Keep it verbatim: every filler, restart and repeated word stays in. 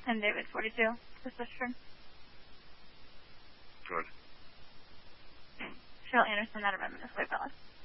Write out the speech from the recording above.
ten David forty-two. Pacific. Good. Cheryl Anderson, Outer Rim, Display Palace.